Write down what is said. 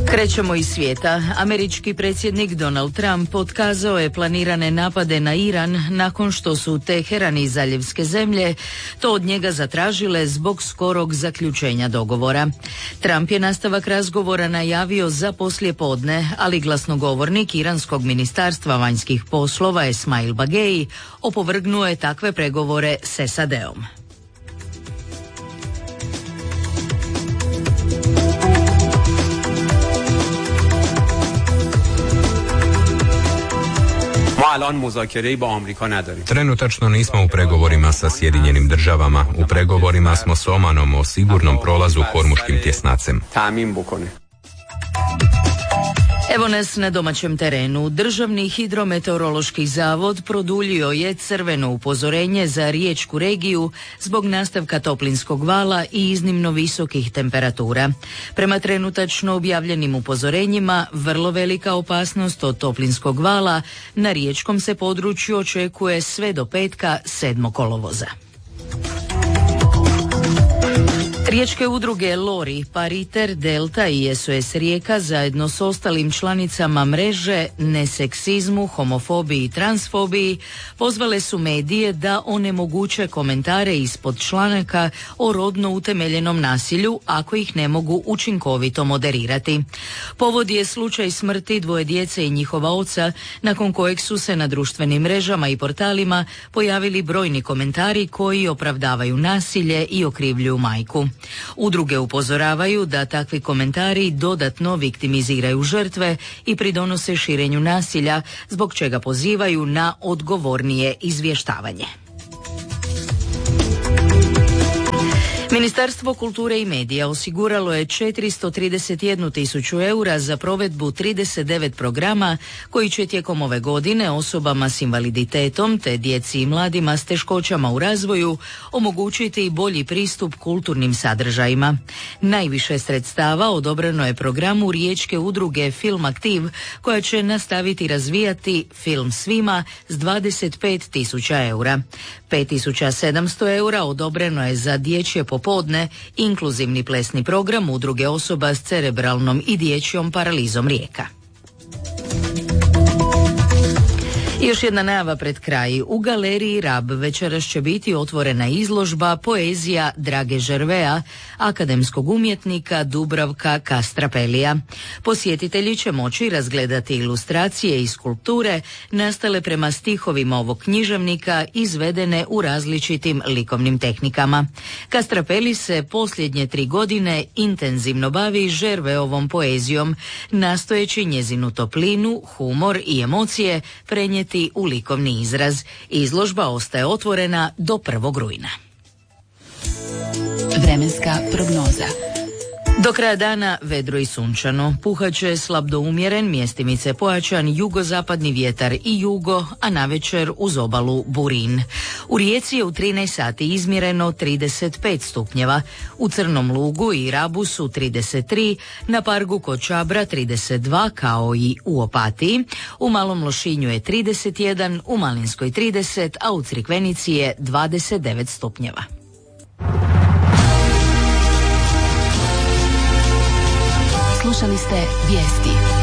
Krećemo iz svijeta. Američki predsjednik Donald Trump otkazao je planirane napade na Iran nakon što su Teheran i zaljevske zemlje to od njega zatražile zbog skorog zaključenja dogovora. Trump je nastavak razgovora najavio za poslijepodne, ali glasnogovornik Iranskog ministarstva vanjskih poslova Esmail Bagei opovrgnuo je takve pregovore s SAD-om. Trenutačno nismo u pregovorima sa Sjedinjenim državama. U pregovorima smo s Omanom o sigurnom prolazu Hormuškim tjesnacem. Evo nas na domaćem terenu. Državni hidrometeorološki zavod produljio je crveno upozorenje za riječku regiju zbog nastavka toplinskog vala i iznimno visokih temperatura. Prema trenutačno objavljenim upozorenjima, vrlo velika opasnost od toplinskog vala na riječkom se području očekuje sve do petka 7. kolovoza. Riječke udruge Lori, Pariter, Delta i SOS Rijeka zajedno s ostalim članicama mreže Neseksizmu, homofobiji i transfobiji pozvale su medije da onemoguće komentare ispod članaka o rodno utemeljenom nasilju ako ih ne mogu učinkovito moderirati. Povod je slučaj smrti dvoje djece i njihova oca, nakon kojeg su se na društvenim mrežama i portalima pojavili brojni komentari koji opravdavaju nasilje i okrivljuju majku. Udruge upozoravaju da takvi komentari dodatno viktimiziraju žrtve i pridonose širenju nasilja, zbog čega pozivaju na odgovornije izvještavanje. Ministarstvo kulture i medija osiguralo je 431.000 eura za provedbu 39 programa koji će tijekom ove godine osobama s invaliditetom te djeci i mladima s teškoćama u razvoju omogućiti bolji pristup kulturnim sadržajima. Najviše sredstava odobreno je programu riječke udruge Film Aktiv koja će nastaviti razvijati Film svima s 25.000 eura. 5.700 eura odobreno je za dječje popodne, inkluzivni plesni program udruge osoba s cerebralnom i dječjom paralizom Rijeka. I još jedna najava pred kraj. U galeriji Rab večeras će biti otvorena izložba Poezija Drage Žervea, akademskog umjetnika Dubravka Kastrapelija. Posjetitelji će moći razgledati ilustracije i skulpture nastale prema stihovima ovog književnika izvedene u različitim likovnim tehnikama. Kastrapeli se posljednje 3 godine intenzivno bavi Žerveovom poezijom, nastojeći njezinu toplinu, humor i emocije prenijeti u likovni izraz. Izložba ostaje otvorena do 1. rujna. Vremenska prognoza. Do kraja dana vedro i sunčano. Puhat će slab do umjeren, mjestimice pojačan jugozapadni vjetar i jugo, a navečer uz obalu burin. U Rijeci je u 13 sati izmjereno 35 stupnjeva. U Crnom Lugu i Rabu su 33, na Pargu kod Čabra 32 kao i u Opatiji. U Malom Lošinju je 31, u Malinskoj 30, a u Crikvenici je 29 stupnjeva. Slušali ste vijesti.